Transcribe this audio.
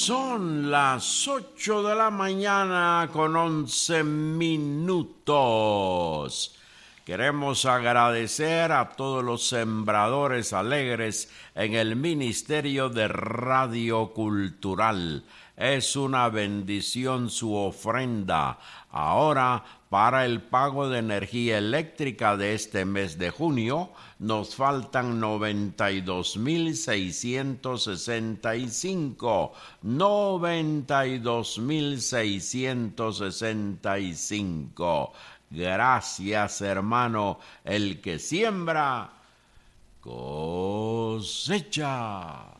Son las 8 de la mañana con 11 minutos. Queremos agradecer a todos los sembradores alegres en el Ministerio de Radio Cultural. Es una bendición su ofrenda. Ahora, para el pago de energía eléctrica de este mes de junio, nos faltan 92,665. 92,665. Gracias, hermano. El que siembra, cosecha.